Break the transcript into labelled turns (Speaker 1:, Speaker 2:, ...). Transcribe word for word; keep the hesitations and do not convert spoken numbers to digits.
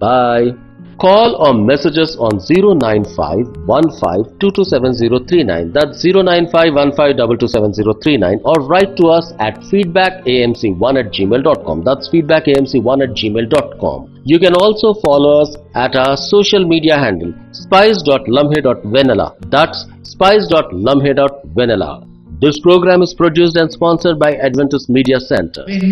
Speaker 1: Bye. Call or message us on zero nine five one five two two seven zero three nine. That's zero nine five one five two two seven zero three nine, or write to us at feedback a m c one at gmail dot com. That's feedback a m c one at gmail dot com. You can also follow us at our social media handle spice dot lumhe dot vanilla. That's spice dot lumhe dot vanilla. This program is produced and sponsored by Adventist Media Center.